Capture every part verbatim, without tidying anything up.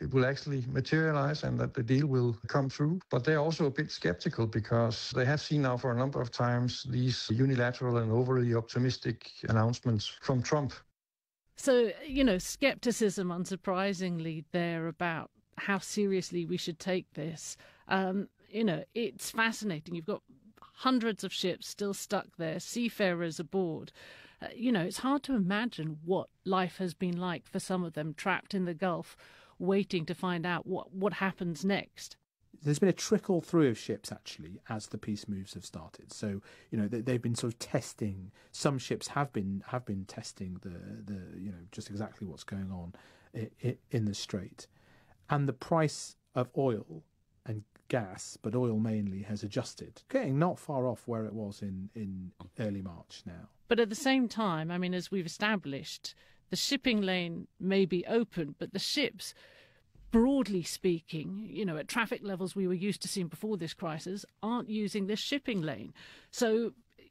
it will actually materialize and that the deal will come through. But they're also a bit skeptical because they have seen now for a number of times these unilateral and overly optimistic announcements from Trump. So, you know, skepticism, unsurprisingly, there about how seriously we should take this. Um, you know, it's fascinating. You've got hundreds of ships still stuck there, seafarers aboard. Uh, you know, it's hard to imagine what life has been like for some of them trapped in the Gulf, waiting to find out what, what happens next. There's been a trickle through of ships, actually, as the peace moves have started. So, you know, they've been sort of testing. Some ships have been have been testing the, the you know, just exactly what's going on in the Strait. And the price of oil and gas, but oil mainly, has adjusted, getting not far off where it was in, in early March now. But at the same time, I mean, as we've established, the shipping lane may be open, but the ships, broadly speaking, you know, at traffic levels we were used to seeing before this crisis, aren't using this shipping lane. So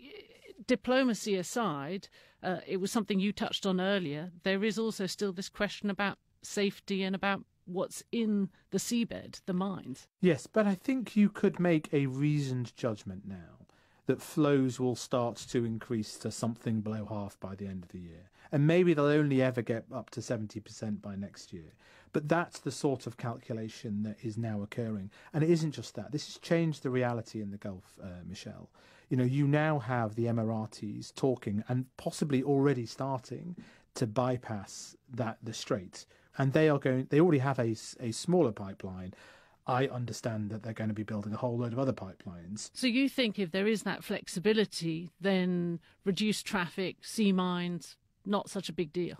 diplomacy aside, uh, it was something you touched on earlier, there is also still this question about safety and about what's in the seabed, the mines. Yes, but I think you could make a reasoned judgment now that flows will start to increase to something below half by the end of the year. And maybe they'll only ever get up to seventy percent by next year. But that's the sort of calculation that is now occurring. And it isn't just that. This has changed the reality in the Gulf, uh, Michelle. You know, you now have the Emiratis talking and possibly already starting to bypass that the Strait. And they are going, they already have a, a smaller pipeline. I understand that they're going to be building a whole load of other pipelines. So you think if there is that flexibility, then reduced traffic, sea mines, not such a big deal?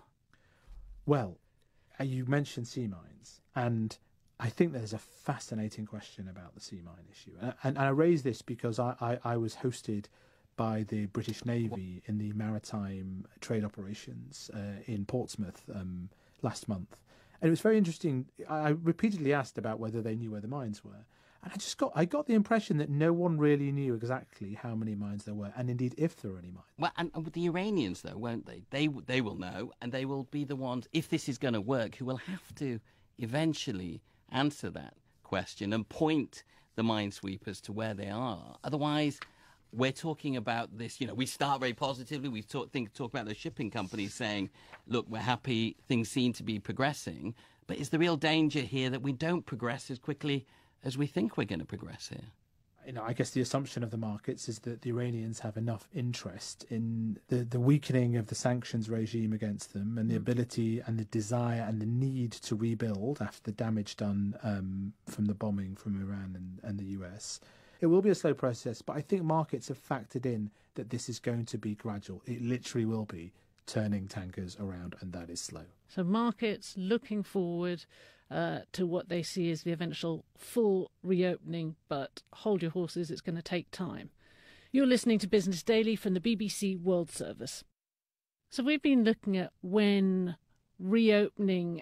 Well, you mentioned sea mines, and I think there's a fascinating question about the sea mine issue. And, and I raise this because I, I, I was hosted by the British Navy in the maritime trade operations uh, in Portsmouth um, last month. And it was very interesting. I repeatedly asked about whether they knew where the mines were. And I just got I got the impression that no one really knew exactly how many mines there were, and indeed if there were any mines. Well, and, and with the Iranians, though, won't they? They they will know, and they will be the ones, if this is going to work, who will have to eventually answer that question and point the minesweepers to where they are. Otherwise, we're talking about this, you know, we start very positively. We talk, think, talk about the shipping companies saying, look, we're happy, things seem to be progressing. But is the real danger here that we don't progress as quickly as we think we're going to progress here? You know, I guess the assumption of the markets is that the Iranians have enough interest in the, the weakening of the sanctions regime against them and the ability and the desire and the need to rebuild after the damage done um, from the bombing from Iran and, and the U S. It will be a slow process, but I think markets have factored in that this is going to be gradual. It literally will be turning tankers around, and that is slow. So markets looking forward uh, to what they see as the eventual full reopening, but hold your horses, it's going to take time. You're listening to Business Daily from the B B C World Service. So we've been looking at when reopening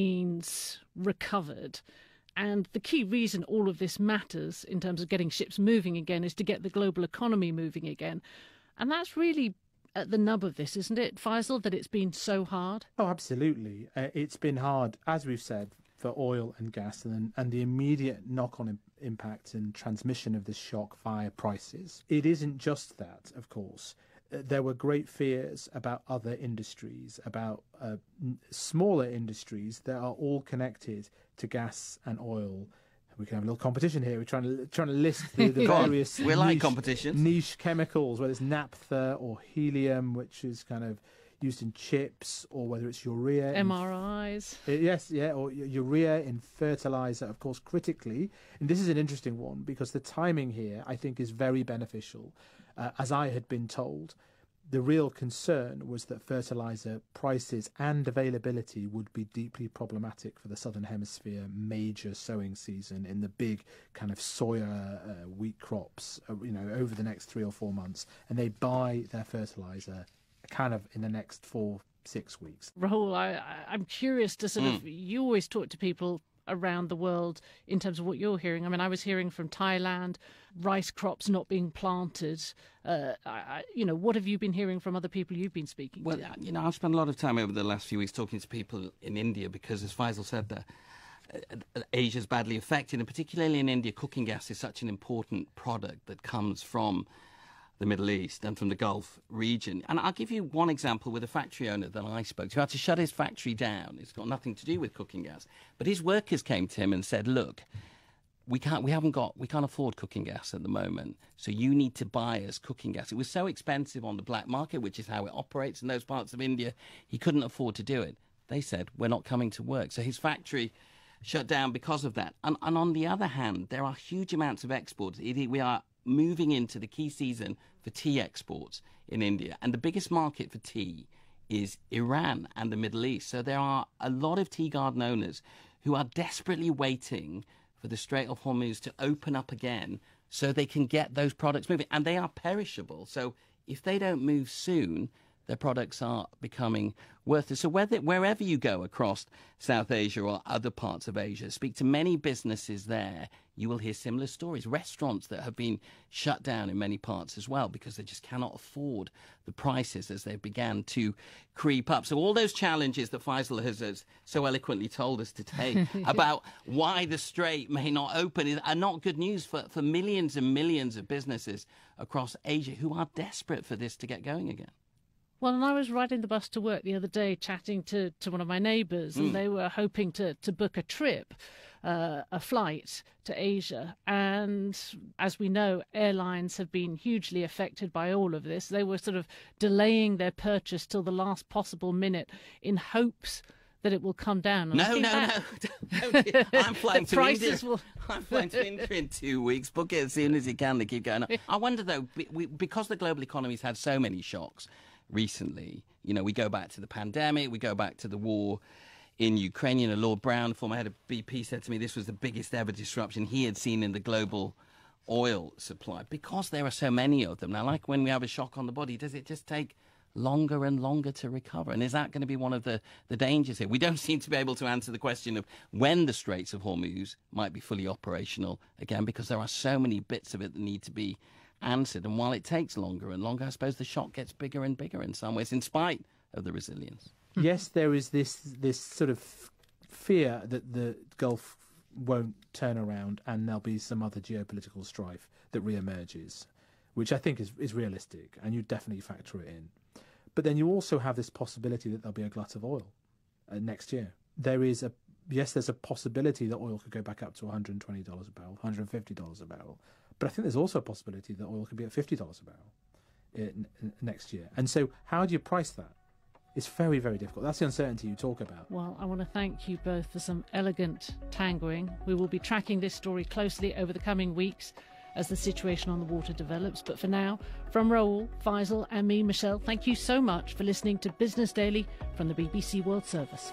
means recovered. And the key reason all of this matters in terms of getting ships moving again is to get the global economy moving again. And that's really at the nub of this, isn't it, Faisal, that it's been so hard? Oh, absolutely. Uh, it's been hard, as we've said, for oil and gas and, and the immediate knock-on im- impact and transmission of this shock via prices. It isn't just that, of course. There were great fears about other industries, about uh, smaller industries that are all connected to gas and oil. We can have a little competition here. We're trying to trying to list the, the various we like competitions. niche chemicals, whether it's naphtha or helium, which is kind of used in chips, or whether it's urea. M R Is. In, yes, yeah, or urea in fertilizer, of course, critically. And this is an interesting one because the timing here, I think, is very beneficial. Uh, as I had been told, the real concern was that fertilizer prices and availability would be deeply problematic for the Southern Hemisphere major sowing season in the big kind of soya uh, wheat crops, uh, you know, over the next three or four months. And they buy their fertilizer kind of in the next four, six weeks. Rahul, I, I'm curious to sort mm. of, you always talk to people around the world in terms of what you're hearing. I mean, I was hearing from Thailand, rice crops not being planted. Uh, I, you know, what have you been hearing from other people you've been speaking well, to? You know, I've spent a lot of time over the last few weeks talking to people in India because, as Faisal said there, uh, Asia's badly affected, and particularly in India, cooking gas is such an important product that comes from the Middle East and from the Gulf region. And I'll give you one example with a factory owner that I spoke to who had to shut his factory down. It's got nothing to do with cooking gas. But his workers came to him and said, look, we can't, we haven't got, we can't afford cooking gas at the moment, so you need to buy us cooking gas. It was so expensive on the black market, which is how it operates in those parts of India, he couldn't afford to do it. They said, we're not coming to work. So his factory shut down because of that. And, and on the other hand, there are huge amounts of exports. It, we are moving into the key season for tea exports in India. And the biggest market for tea is Iran and the Middle East. So there are a lot of tea garden owners who are desperately waiting for the Strait of Hormuz to open up again so they can get those products moving. And they are perishable. So if they don't move soon, their products are becoming worthless. So whether, wherever you go across South Asia or other parts of Asia, speak to many businesses there, you will hear similar stories. Restaurants that have been shut down in many parts as well because they just cannot afford the prices as they began to creep up. So all those challenges that Faisal has, has so eloquently told us today about why the Strait may not open is, are not good news for, for millions and millions of businesses across Asia who are desperate for this to get going again. Well, and I was riding the bus to work the other day chatting to, to one of my neighbours, and mm. they were hoping to, to book a trip, uh, a flight to Asia. And as we know, airlines have been hugely affected by all of this. They were sort of delaying their purchase till the last possible minute in hopes that it will come down. And no, no, that, no, no. I'm flying to India. Will... I'm flying to India in two weeks. Book it as soon as you can. They keep going up. I wonder, though, because the global economy's had so many shocks recently, you know, we go back to the pandemic, we go back to the war in Ukraine. You know, Lord Brown, former head of B P, said to me this was the biggest ever disruption he had seen in the global oil supply because there are so many of them. Now, like when we have a shock on the body, does it just take longer and longer to recover? And is that going to be one of the, the dangers here? We don't seem to be able to answer the question of when the Straits of Hormuz might be fully operational again because there are so many bits of it that need to be answered. And while it takes longer and longer, I suppose the shock gets bigger and bigger in some ways, in spite of the resilience. Yes, there is this this sort of fear that the Gulf won't turn around and there'll be some other geopolitical strife that re-emerges, which I think is, is realistic, and you definitely factor it in. But then you also have this possibility that there'll be a glut of oil uh, next year. There is a yes, there's a possibility that oil could go back up to one hundred twenty dollars a barrel, one hundred fifty dollars a barrel. But I think there's also a possibility that oil could be at fifty dollars a barrel in, in, next year. And so how do you price that? It's very, very difficult. That's the uncertainty you talk about. Well, I want to thank you both for some elegant tangoing. We will be tracking this story closely over the coming weeks as the situation on the water develops. But for now, from Raoul, Faisal and me, Michelle, thank you so much for listening to Business Daily from the B B C World Service.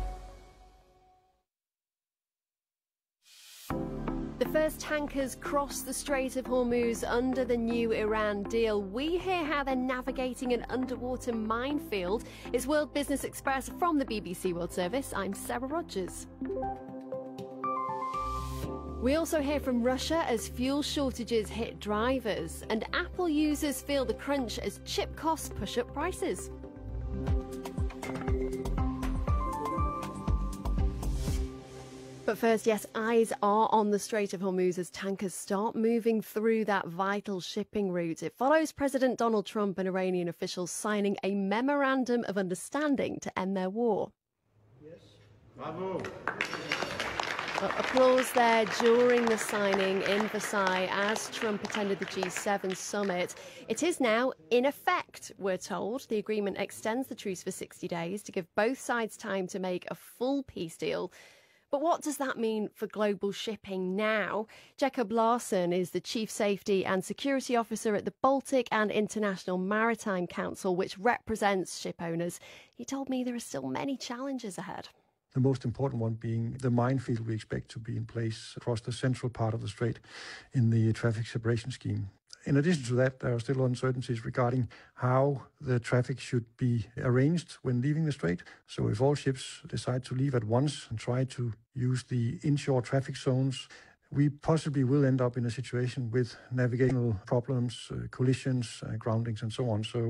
The first tankers cross the Strait of Hormuz under the new Iran deal. We hear how they're navigating an underwater minefield. It's World Business Express from the B B C World Service. I'm Sarah Rogers. We also hear from Russia as fuel shortages hit drivers, and Apple users feel the crunch as chip costs push up prices. But first, yes, eyes are on the Strait of Hormuz as tankers start moving through that vital shipping route. It follows President Donald Trump and Iranian officials signing a memorandum of understanding to end their war. Yes, bravo. Well, applause there during the signing in Versailles as Trump attended the G seven summit. It is now in effect, we're told. The agreement extends the truce for sixty days to give both sides time to make a full peace deal. But what does that mean for global shipping now? Jacob Larsen is the Chief Safety and Security Officer at the Baltic and International Maritime Council, which represents ship owners. He told me there are still many challenges ahead. The most important one being the minefield we expect to be in place across the central part of the strait in the traffic separation scheme. In addition to that, there are still uncertainties regarding how the traffic should be arranged when leaving the strait. So if all ships decide to leave at once and try to use the inshore traffic zones, we possibly will end up in a situation with navigational problems, uh, collisions, uh, groundings, and so on. So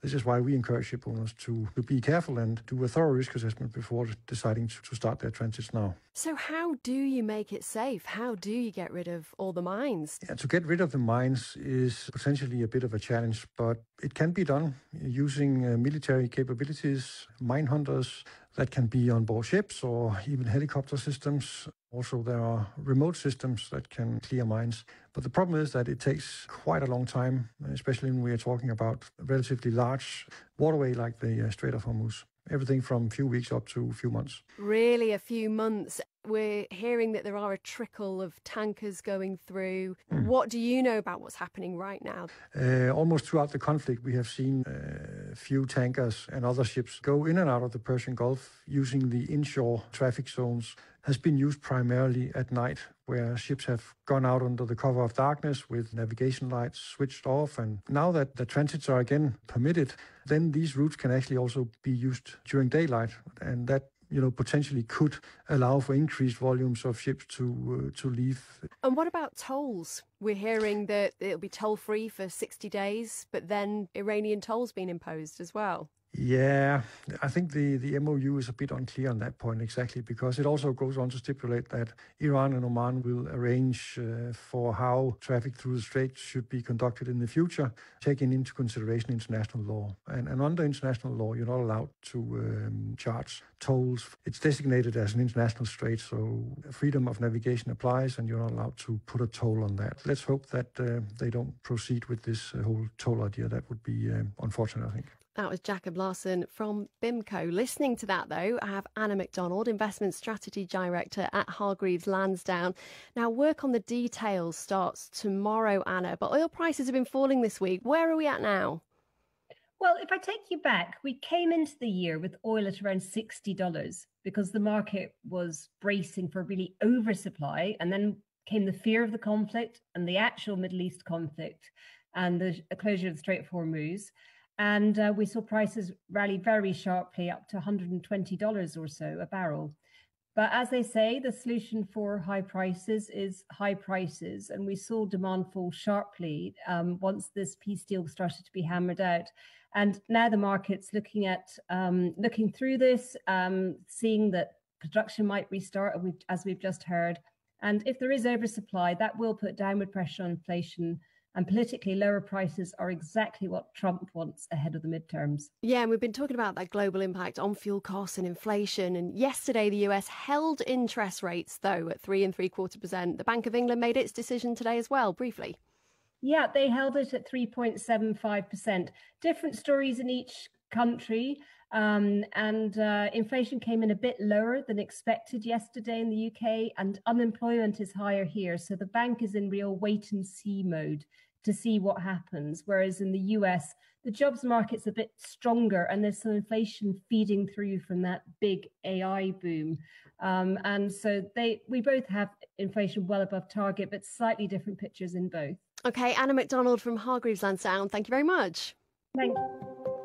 This is why we encourage ship owners to, to be careful and do a thorough risk assessment before deciding to, to start their transits now. So how do you make it safe? How do you get rid of all the mines? Yeah, to get rid of the mines is potentially a bit of a challenge, but it can be done using uh, military capabilities, mine hunters that can be on board ships or even helicopter systems. Also, there are remote systems that can clear mines. But the problem is that it takes quite a long time, especially when we are talking about a relatively large waterway like the uh, Strait of Hormuz. Everything from a few weeks up to a few months. Really, a few months. We're hearing that there are a trickle of tankers going through. Mm. What do you know about what's happening right now? Uh, almost throughout the conflict, we have seen a uh, few tankers and other ships go in and out of the Persian Gulf using the inshore traffic zones. Has been used primarily at night, where ships have gone out under the cover of darkness with navigation lights switched off. And now that the transits are again permitted, then these routes can actually also be used during daylight. And that, you know, potentially could allow for increased volumes of ships to uh, to leave. And what about tolls? We're hearing that it'll be toll-free for sixty days, but then Iranian tolls being imposed as well. Yeah, I think the, the M O U is a bit unclear on that point exactly, because it also goes on to stipulate that Iran and Oman will arrange uh, for how traffic through the strait should be conducted in the future, taking into consideration international law. And, and under international law, you're not allowed to um, charge tolls. It's designated as an international strait, so freedom of navigation applies, and you're not allowed to put a toll on that. Let's hope that uh, they don't proceed with this uh, whole toll idea. That would be uh, unfortunate, I think. That was Jacob Larsen from BIMCO. Listening to that, though, I have Anna McDonald, Investment Strategy Director at Hargreaves Lansdown. Now, work on the details starts tomorrow, Anna, but oil prices have been falling this week. Where are we at now? Well, if I take you back, we came into the year with oil at around sixty dollars because the market was bracing for really oversupply, and then came the fear of the conflict and the actual Middle East conflict and the closure of the Strait of Hormuz. And uh, we saw prices rally very sharply up to one hundred twenty dollars or so a barrel. But as they say, the solution for high prices is high prices. And we saw demand fall sharply um, once this peace deal started to be hammered out. And now the market's looking at um, looking through this, um, seeing that production might restart, as we've just heard. And if there is oversupply, that will put downward pressure on inflation. And politically, lower prices are exactly what Trump wants ahead of the midterms. Yeah, and we've been talking about that global impact on fuel costs and inflation. And yesterday, the U S held interest rates, though, at three and three quarter percent. The Bank of England made its decision today as well, briefly. Yeah, they held it at three point seven five percent. Different stories in each country. Um, and uh, inflation came in a bit lower than expected yesterday in the U K, and unemployment is higher here. So the bank is in real wait and see mode to see what happens. Whereas in the U S, the jobs market's a bit stronger, and there's some inflation feeding through from that big A I boom. Um, and so they we both have inflation well above target, but slightly different pictures in both. OK, Anna McDonald from Hargreaves Lansdown, thank you very much. Thank you.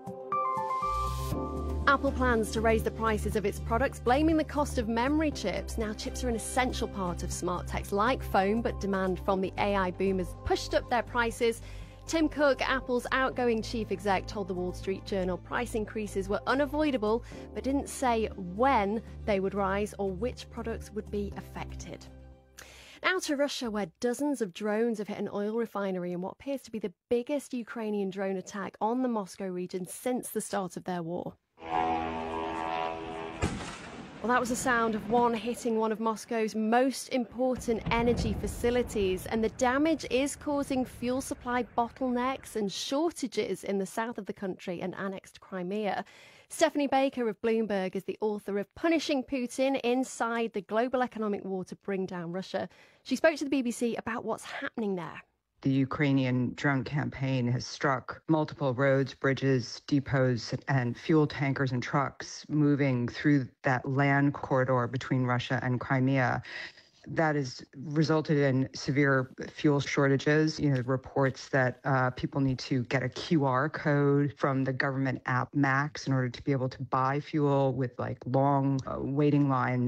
Apple plans to raise the prices of its products, blaming the cost of memory chips. Now, chips are an essential part of smart techs like phone, but demand from the A I boom has pushed up their prices. Tim Cook, Apple's outgoing chief exec, told the Wall Street Journal price increases were unavoidable, but didn't say when they would rise or which products would be affected. Now to Russia, where dozens of drones have hit an oil refinery in what appears to be the biggest Ukrainian drone attack on the Moscow region since the start of their war. Well, that was the sound of one hitting one of Moscow's most important energy facilities, and the damage is causing fuel supply bottlenecks and shortages in the south of the country and annexed Crimea. Stephanie Baker of Bloomberg is the author of Punishing Putin Inside the Global Economic War to Bring Down Russia. She spoke to the B B C about what's happening there. The Ukrainian drone campaign has struck multiple roads, bridges, depots, and fuel tankers and trucks moving through that land corridor between Russia and Crimea. That has resulted in severe fuel shortages. You know, reports that uh, people need to get a Q R code from the government app Max in order to be able to buy fuel, with like long uh, waiting lines.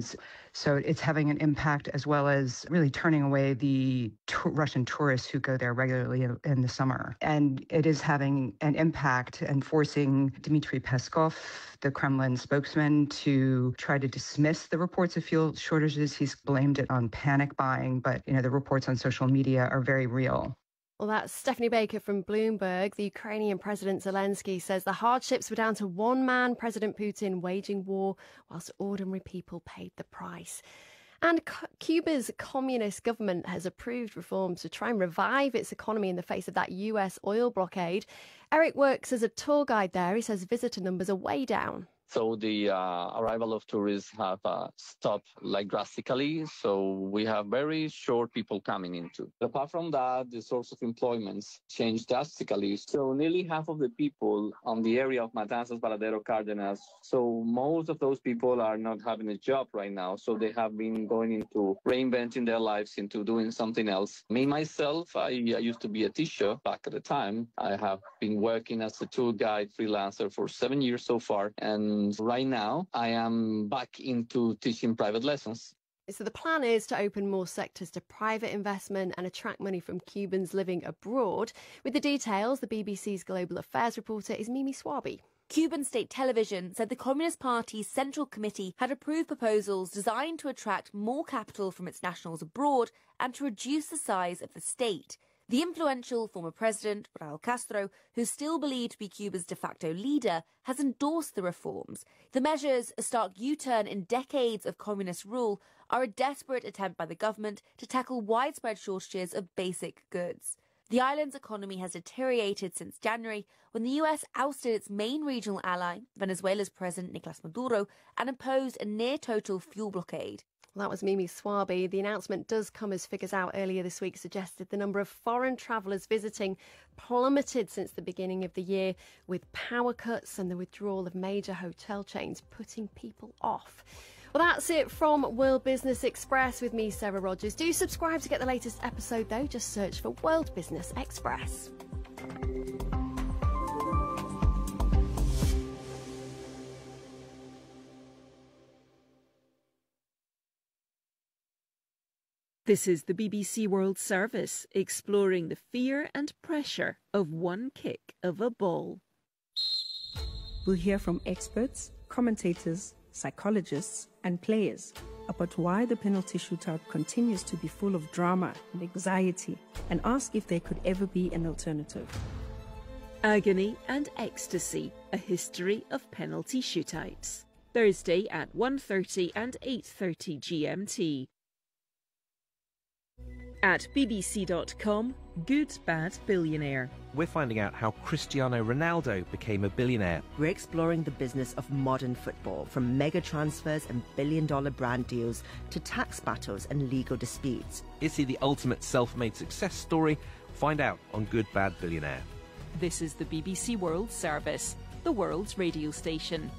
So it's having an impact, as well as really turning away the t- Russian tourists who go there regularly in, in the summer. And it is having an impact and forcing Dmitry Peskov, the Kremlin spokesman, to try to dismiss the reports of fuel shortages. He's blamed it on panic buying, but you know the reports on social media are very real. Well, that's Stephanie Baker from Bloomberg. The Ukrainian President Zelensky says the hardships were down to one man, President Putin, waging war whilst ordinary people paid the price. And Cuba's communist government has approved reforms to try and revive its economy in the face of that U S oil blockade. Eric works as a tour guide there. He says visitor numbers are way down. So the uh, arrival of tourists have uh, stopped like drastically. So we have very short people coming into. Apart from that, the source of employment changed drastically. So nearly half of the people on the area of Matanzas, Varadero, Cardenas. So most of those people are not having a job right now. So they have been going into reinventing their lives into doing something else. Me, myself, I, I used to be a teacher back at the time. I have been working as a tour guide freelancer for seven years so far. And right now, I am back into teaching private lessons. So the plan is to open more sectors to private investment and attract money from Cubans living abroad. With the details, the B B C's global affairs reporter is Mimi Swaby. Cuban state television said the Communist Party's Central Committee had approved proposals designed to attract more capital from its nationals abroad and to reduce the size of the state. The influential former president, Raul Castro, who's still believed to be Cuba's de facto leader, has endorsed the reforms. The measures, a stark U-turn in decades of communist rule, are a desperate attempt by the government to tackle widespread shortages of basic goods. The island's economy has deteriorated since January, when the U S ousted its main regional ally, Venezuela's President Nicolas Maduro, and imposed a near-total fuel blockade. Well, that was Mimi Swaby. The announcement does come as figures out earlier this week suggested the number of foreign travellers visiting plummeted since the beginning of the year, with power cuts and the withdrawal of major hotel chains putting people off. Well, that's it from World Business Express with me, Sarah Rogers. Do subscribe to get the latest episode, though. Just search for World Business Express. This is the B B C World Service, exploring the fear and pressure of one kick of a ball. We'll hear from experts, commentators, psychologists and players about why the penalty shootout continues to be full of drama and anxiety, and ask if there could ever be an alternative. Agony and Ecstasy, a history of penalty shootouts. Thursday at one thirty and eight thirty G M T. At B B C dot com, Good Bad Billionaire. We're finding out how Cristiano Ronaldo became a billionaire. We're exploring the business of modern football, from mega transfers and billion-dollar brand deals to tax battles and legal disputes. Is he the ultimate self-made success story? Find out on Good Bad Billionaire. This is the B B C World Service, the world's radio station.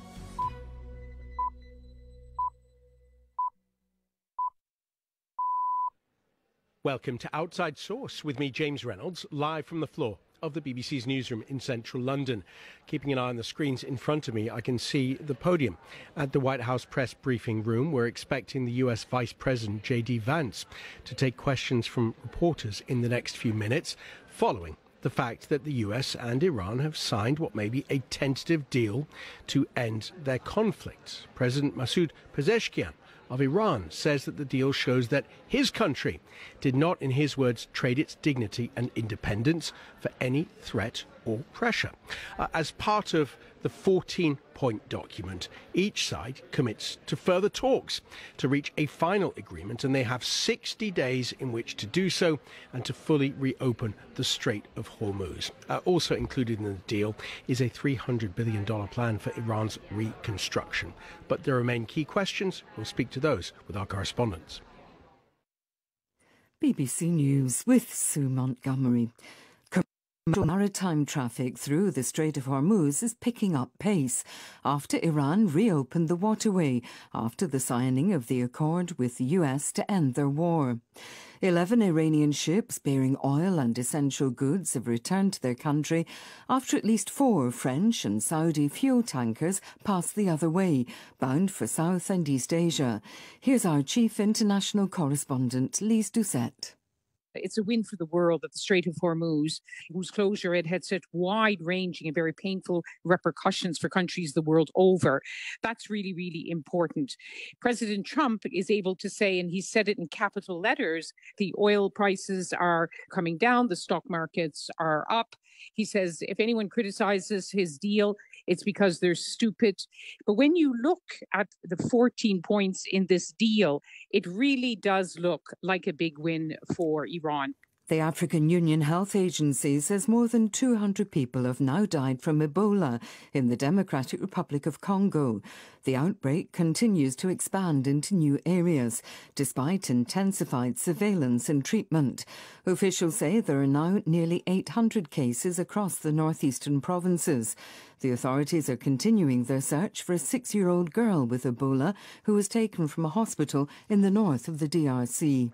Welcome to Outside Source with me, James Reynolds, live from the floor of the B B C's newsroom in central London. Keeping an eye on the screens in front of me, I can see the podium at the White House press briefing room. We're expecting the U S Vice President J D Vance to take questions from reporters in the next few minutes, following the fact that the U S and Iran have signed what may be a tentative deal to end their conflict. President Masoud Pezeshkian of Iran says that the deal shows that his country did not, in his words, trade its dignity and independence for any threat or pressure. Uh, as part of the fourteen-point document, each side commits to further talks to reach a final agreement, and they have sixty days in which to do so and to fully reopen the Strait of Hormuz. Uh, also included in the deal is a three hundred billion dollars plan for Iran's reconstruction. But there remain key questions. We'll speak to those with our correspondents. B B C News with Sue Montgomery. Maritime traffic through the Strait of Hormuz is picking up pace after Iran reopened the waterway after the signing of the accord with the U S to end their war. Eleven Iranian ships bearing oil and essential goods have returned to their country after at least four French and Saudi fuel tankers passed the other way, bound for South and East Asia. Here's our chief international correspondent, Lise Doucette. It's a win for the world that the Strait of Hormuz, whose closure had had such wide-ranging and very painful repercussions for countries the world over. That's really, really important. President Trump is able to say, and he said it in capital letters, the oil prices are coming down, the stock markets are up. He says if anyone criticizes his deal, it's because they're stupid. But when you look at the fourteen points in this deal, it really does look like a big win for Iran. The African Union Health Agency says more than two hundred people have now died from Ebola in the Democratic Republic of Congo. The outbreak continues to expand into new areas, despite intensified surveillance and treatment. Officials say there are now nearly eight hundred cases across the northeastern provinces. The authorities are continuing their search for a six-year-old girl with Ebola who was taken from a hospital in the north of the D R C.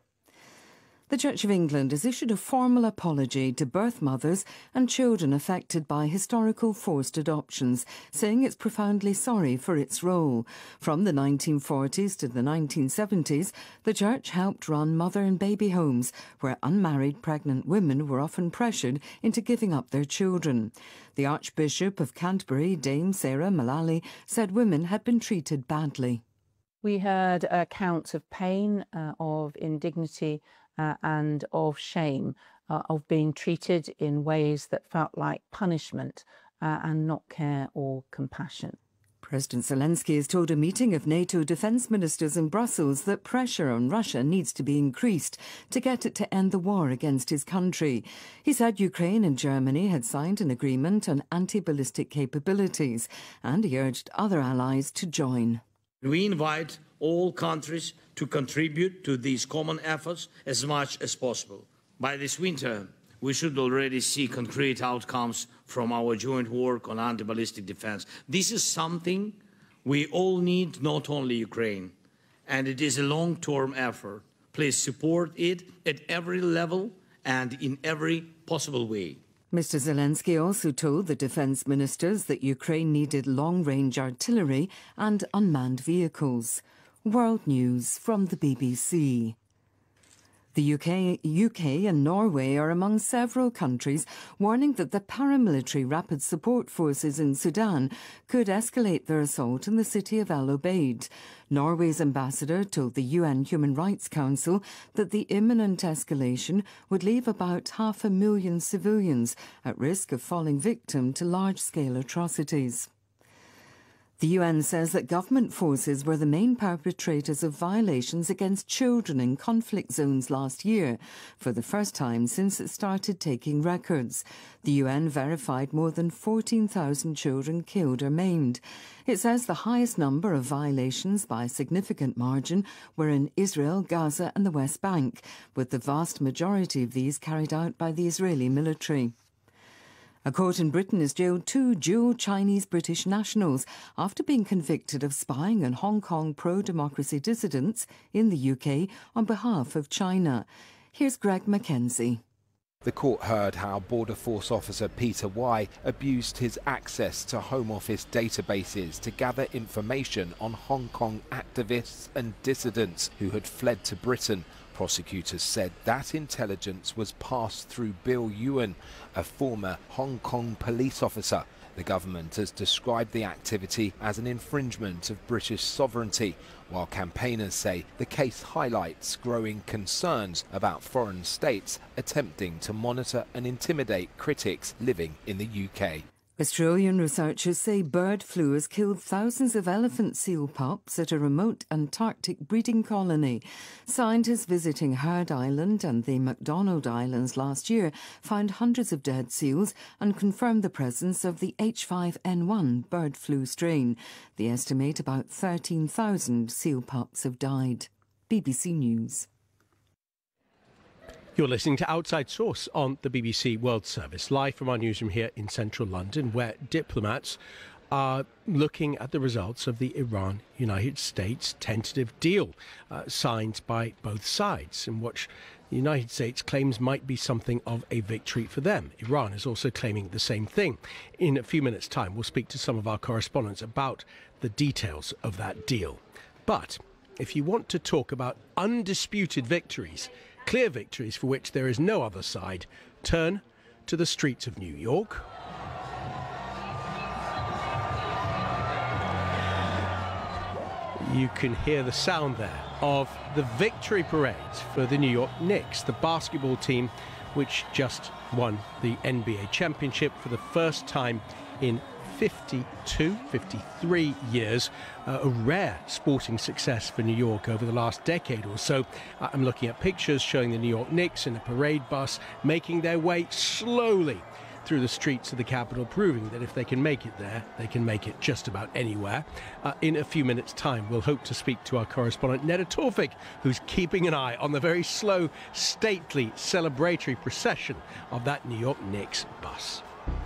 The Church of England has issued a formal apology to birth mothers and children affected by historical forced adoptions, saying it's profoundly sorry for its role. From the nineteen forties to the nineteen seventies, the Church helped run mother and baby homes, where unmarried pregnant women were often pressured into giving up their children. The Archbishop of Canterbury, Dame Sarah Mullally, said women had been treated badly. We heard accounts of pain, uh, of indignity, Uh, and of shame, uh, of being treated in ways that felt like punishment uh, and not care or compassion. President Zelensky has told a meeting of NATO defence ministers in Brussels that pressure on Russia needs to be increased to get it to end the war against his country. He said Ukraine and Germany had signed an agreement on anti-ballistic capabilities, and he urged other allies to join. We invite all countries to contribute to these common efforts as much as possible. By this winter, we should already see concrete outcomes from our joint work on anti-ballistic defense. This is something we all need, not only Ukraine, and it is a long-term effort. Please support it at every level and in every possible way. Mister Zelensky also told the defence ministers that Ukraine needed long-range artillery and unmanned vehicles. World News from the B B C. The U K, U K and Norway are among several countries warning that the paramilitary Rapid Support Forces in Sudan could escalate their assault in the city of El Obeid. Norway's ambassador told the U N Human Rights Council that the imminent escalation would leave about half a million civilians at risk of falling victim to large-scale atrocities. The U N says that government forces were the main perpetrators of violations against children in conflict zones last year, for the first time since it started taking records. The U N verified more than fourteen thousand children killed or maimed. It says the highest number of violations by a significant margin were in Israel, Gaza and the West Bank, with the vast majority of these carried out by the Israeli military. A court in Britain has jailed two dual Chinese-British nationals after being convicted of spying on Hong Kong pro-democracy dissidents in the U K on behalf of China. Here's Greg Mackenzie. The court heard how Border Force officer Peter Y abused his access to Home Office databases to gather information on Hong Kong activists and dissidents who had fled to Britain. Prosecutors said that intelligence was passed through Bill Ewan, a former Hong Kong police officer. The government has described the activity as an infringement of British sovereignty, while campaigners say the case highlights growing concerns about foreign states attempting to monitor and intimidate critics living in the U K. Australian researchers say bird flu has killed thousands of elephant seal pups at a remote Antarctic breeding colony. Scientists visiting Heard Island and the McDonald Islands last year found hundreds of dead seals and confirmed the presence of the H five N one bird flu strain. They estimate about thirteen thousand seal pups have died. B B C News. You're listening to Outside Source on the B B C World Service, live from our newsroom here in central London, where diplomats are looking at the results of the Iran-United States tentative deal uh, signed by both sides, in which the United States claims might be something of a victory for them. Iran is also claiming the same thing. In a few minutes' time, we'll speak to some of our correspondents about the details of that deal. But if you want to talk about undisputed victories, clear victories for which there is no other side, turn to the streets of New York. You can hear the sound there of the victory parade for the New York Knicks, the basketball team which just won the N B A championship for the first time in fifty-two, fifty-three years, uh, a rare sporting success for New York over the last decade or so. Uh, I'm looking at pictures showing the New York Knicks in a parade bus making their way slowly through the streets of the capital, proving that if they can make it there, they can make it just about anywhere. Uh, in a few minutes' time, we'll hope to speak to our correspondent, Neda Tawfik, who's keeping an eye on the very slow, stately, celebratory procession of that New York Knicks bus.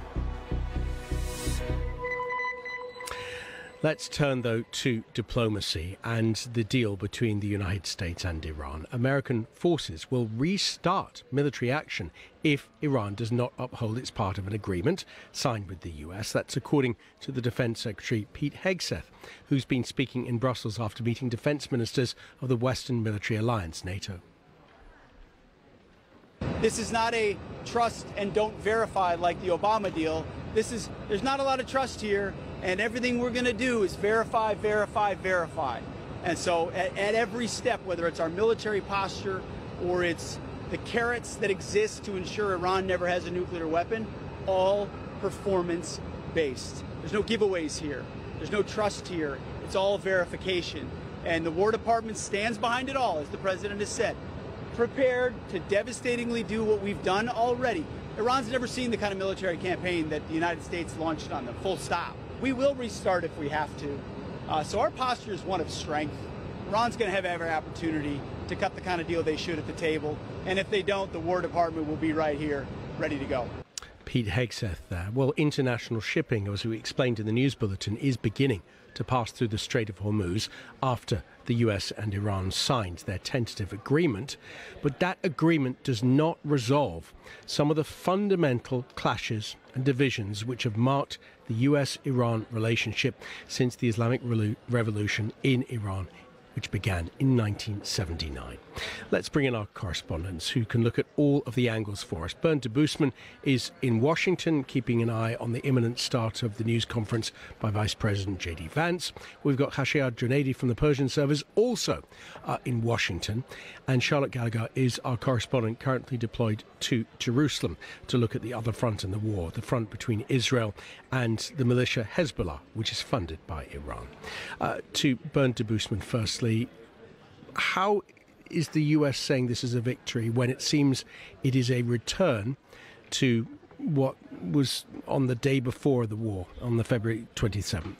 Let's turn, though, to diplomacy and the deal between the United States and Iran. American forces will restart military action if Iran does not uphold its part of an agreement signed with the U S. That's according to the Defense Secretary Pete Hegseth, who's been speaking in Brussels after meeting defense ministers of the Western Military Alliance, NATO. This is not a trust and don't verify like the Obama deal. This is, there's not a lot of trust here, and everything we're going to do is verify, verify, verify. And so at, at every step, whether it's our military posture or it's the carrots that exist to ensure Iran never has a nuclear weapon, all performance-based. There's no giveaways here. There's no trust here. It's all verification. And the War Department stands behind it all, as the president has said, prepared to devastatingly do what we've done already. Iran's never seen the kind of military campaign that the United States launched on them, full stop. We will restart if we have to. Uh, so our posture is one of strength. Iran's going to have every opportunity to cut the kind of deal they should at the table. And if they don't, the War Department will be right here, ready to go. Pete Hegseth there. Well, international shipping, as we explained in the news bulletin, is beginning to pass through the Strait of Hormuz after the U S and Iran signed their tentative agreement. But that agreement does not resolve some of the fundamental clashes and divisions which have marked the U S Iran relationship since the Islamic Revolution in Iran, which began in nineteen seventy-nine. Let's bring in our correspondents who can look at all of the angles for us. Bernd Debusmann is in Washington, keeping an eye on the imminent start of the news conference by Vice President J D Vance. We've got Khashayar Junaidi from the Persian Service, also uh, in Washington. And Charlotte Gallagher is our correspondent currently deployed to Jerusalem to look at the other front in the war, the front between Israel and the militia Hezbollah, which is funded by Iran. Uh, to Bernd Debusmann firstly, how is the U S saying this is a victory when it seems it is a return to what was on the day before the war, on the February twenty-seventh?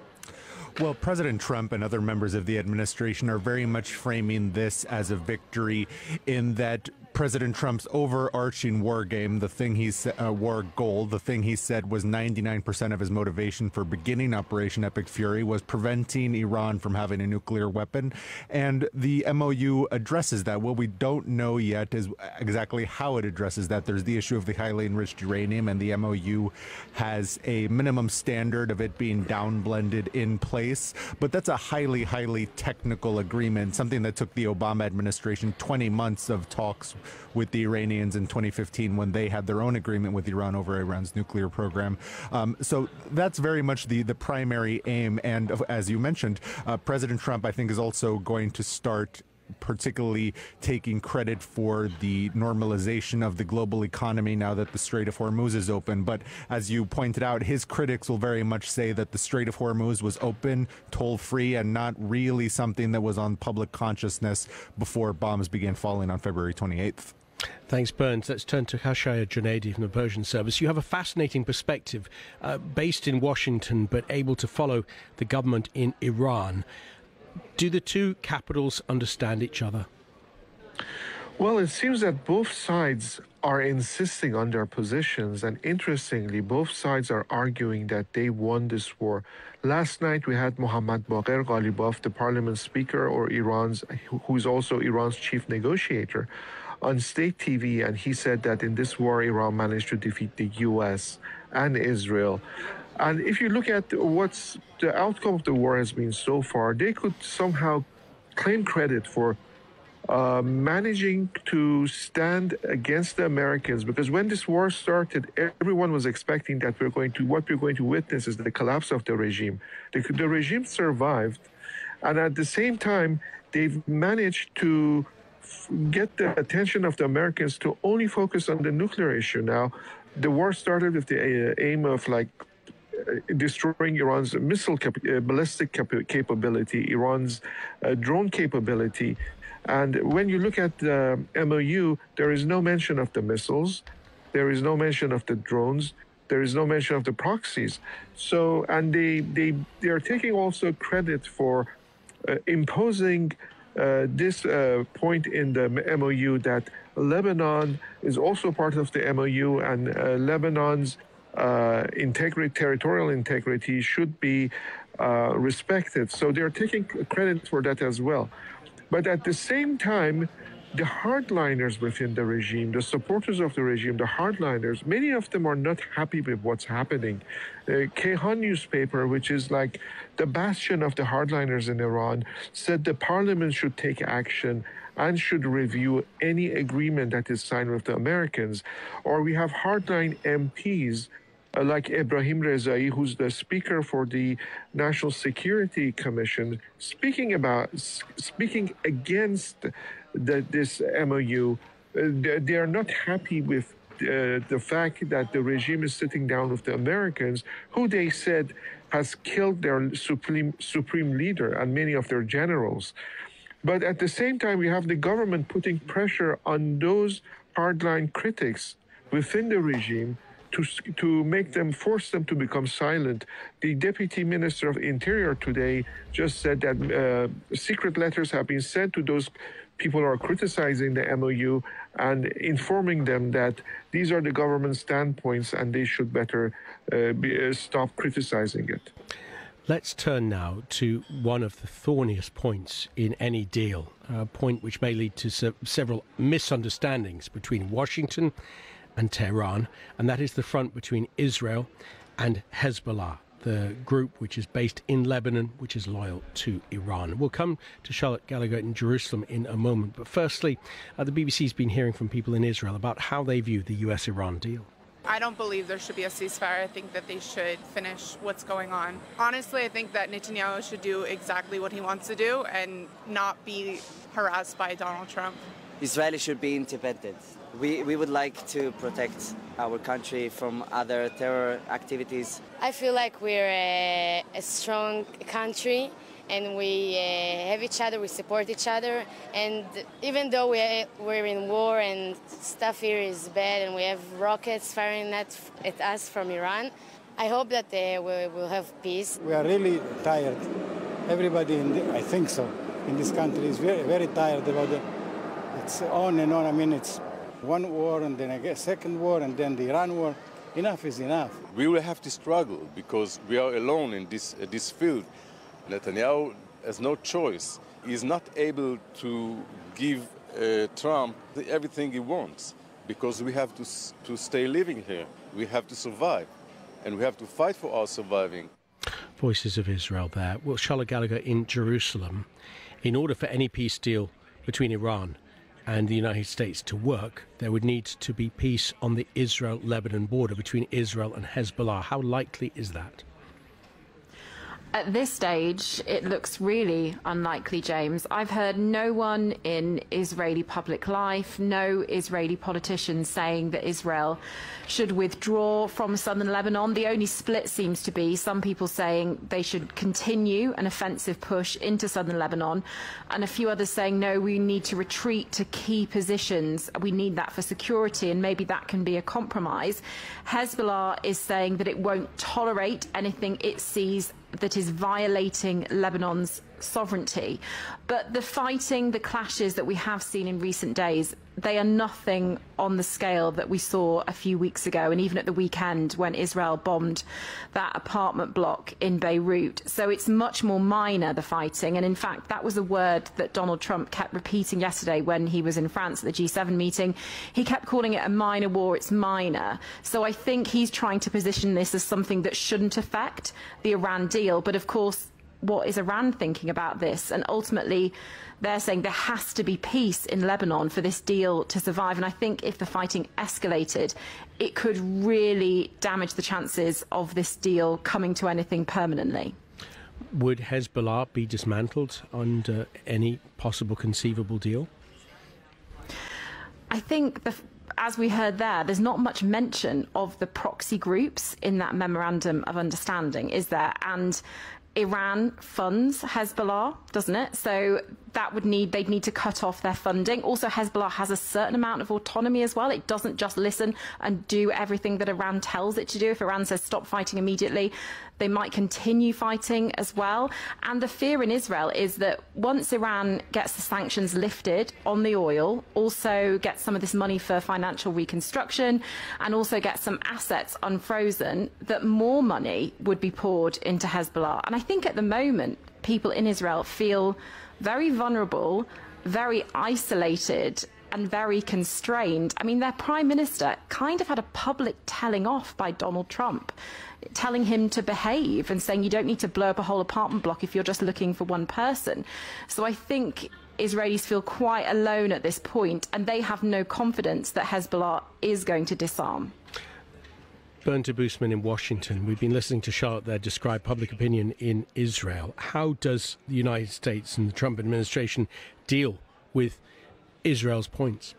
Well, President Trump and other members of the administration are very much framing this as a victory in that President Trump's overarching war game, the thing he said, uh, war goal, the thing he said was ninety-nine percent of his motivation for beginning Operation Epic Fury was preventing Iran from having a nuclear weapon. And the M O U addresses that. What we don't know yet is exactly how it addresses that. There's the issue of the highly enriched uranium, and the M O U has a minimum standard of it being downblended in place. But that's a highly, highly technical agreement, something that took the Obama administration twenty months of talks with the Iranians in twenty fifteen when they had their own agreement with Iran over Iran's nuclear program. Um, so that's very much the, the primary aim. And as you mentioned, uh, President Trump, I think, is also going to start particularly taking credit for the normalization of the global economy now that the Strait of Hormuz is open. But as you pointed out, his critics will very much say that the Strait of Hormuz was open, toll-free, and not really something that was on public consciousness before bombs began falling on February twenty-eighth. Thanks, Burns. Let's turn to Khashayar Junaidi from the Persian Service. You have a fascinating perspective, uh, based in Washington, but able to follow the government in Iran. Do the two capitals understand each other? Well, it seems that both sides are insisting on their positions, and interestingly, both sides are arguing that they won this war. Last night, we had Mohammad Baqir Ghalibaf, the parliament speaker, or Iran's, who is also Iran's chief negotiator, on state T V, and he said that in this war, Iran managed to defeat the U S and Israel. And if you look at what's the outcome of the war has been so far, they could somehow claim credit for Uh, managing to stand against the Americans, because when this war started, everyone was expecting that we're going to, what we're going to witness is the collapse of the regime. The, the regime survived, and at the same time, they've managed to f- get the attention of the Americans to only focus on the nuclear issue. Now, the war started with the uh, aim of like destroying Iran's missile cap- uh, ballistic cap- capability, Iran's uh, drone capability. And when you look at the M O U, there is no mention of the missiles, there is no mention of the drones, there is no mention of the proxies. So, and they they they are taking also credit for uh, imposing uh, this uh, point in the M O U that Lebanon is also part of the M O U, and uh, Lebanon's uh, integrity, territorial integrity should be uh, respected. So they are taking credit for that as well. But at the same time, the hardliners within the regime, the supporters of the regime, the hardliners, many of them are not happy with what's happening. The Kayhan newspaper, which is like the bastion of the hardliners in Iran, said the parliament should take action and should review any agreement that is signed with the Americans. Or we have hardline M Ps Uh, like Ebrahim Rezai, who's the speaker for the National Security Commission, speaking about speaking against the, this M O U. Uh, they, they are not happy with uh, the fact that the regime is sitting down with the Americans, who they said has killed their supreme supreme leader and many of their generals. But at the same time, we have the government putting pressure on those hardline critics within the regime to to make them, force them to become silent. The Deputy Minister of Interior today just said that uh, secret letters have been sent to those people who are criticizing the M O U and informing them that these are the government standpoints and they should better uh, be, uh, stop criticizing it. Let's turn now to one of the thorniest points in any deal, a point which may lead to se- several misunderstandings between Washington and Tehran, and that is the front between Israel and Hezbollah, the group which is based in Lebanon, which is loyal to Iran. We'll come to Charlotte Gallagher in Jerusalem in a moment, but firstly, uh, the B B C's been hearing from people in Israel about how they view the U S Iran deal. I don't believe there should be a ceasefire. I think that they should finish what's going on. Honestly, I think that Netanyahu should do exactly what he wants to do and not be harassed by Donald Trump. Israel should be independent. We, we would like to protect our country from other terror activities. I feel like we're a, a strong country and we uh, have each other, we support each other. And even though we, we're in war and stuff here is bad and we have rockets firing at, at us from Iran, I hope that uh, we will have peace. We are really tired. Everybody, in the, I think so, in this country is very, very tired about it. It's on and on. I mean, it's one war and then a second war and then the Iran war. Enough is enough. We will have to struggle because we are alone in this uh, this field. Netanyahu has no choice. He is not able to give uh, Trump the, everything he wants because we have to to stay living here. We have to survive, and we have to fight for our surviving. Voices of Israel there. Well, Charlotte Gallagher in Jerusalem. In order for any peace deal between Iran and the United States to work, there would need to be peace on the Israel-Lebanon border between Israel and Hezbollah. How likely is that? At this stage, it looks really unlikely, James. I've heard no one in Israeli public life, no Israeli politicians saying that Israel should withdraw from southern Lebanon. The only split seems to be some people saying they should continue an offensive push into southern Lebanon, and a few others saying, no, we need to retreat to key positions. We need that for security, and maybe that can be a compromise. Hezbollah is saying that it won't tolerate anything it sees that is violating Lebanon's sovereignty. But the fighting, the clashes that we have seen in recent days, they are nothing on the scale that we saw a few weeks ago, and even at the weekend when Israel bombed that apartment block in Beirut. So it's much more minor, the fighting. And in fact, that was a word that Donald Trump kept repeating yesterday when he was in France at the G seven meeting. He kept calling it a minor war. It's minor. So I think he's trying to position this as something that shouldn't affect the Iran deal. But of course, what is Iran thinking about this? And ultimately, they're saying there has to be peace in Lebanon for this deal to survive. And I think if the fighting escalated, it could really damage the chances of this deal coming to anything permanently. Would Hezbollah be dismantled under any possible conceivable deal? I think, the, as we heard there, there's not much mention of the proxy groups in that memorandum of understanding, is there? And Iran funds Hezbollah, doesn't it? So that would need, they'd need to cut off their funding. Also, Hezbollah has a certain amount of autonomy as well. It doesn't just listen and do everything that Iran tells it to do. If Iran says stop fighting immediately, they might continue fighting as well. And the fear in Israel is that once Iran gets the sanctions lifted on the oil, also gets some of this money for financial reconstruction, and also gets some assets unfrozen, that more money would be poured into Hezbollah. And I think at the moment, people in Israel feel very vulnerable, very isolated, and very constrained. I mean, their prime minister kind of had a public telling off by Donald Trump, telling him to behave and saying you don't need to blow up a whole apartment block if you're just looking for one person. So I think Israelis feel quite alone at this point, and they have no confidence that Hezbollah is going to disarm. Bernta Boosman in Washington. We've been listening to Charlotte there describe public opinion in Israel. How does the United States and the Trump administration deal with Israel's points?